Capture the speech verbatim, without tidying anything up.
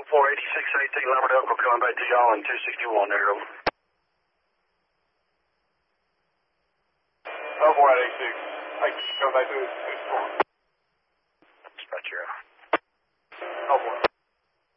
four eighty-six eighteen Lambert Elko coming back to y'all in two sixty-one there, over. Oh, four eighty-six, eighteen, coming back to two sixty-one.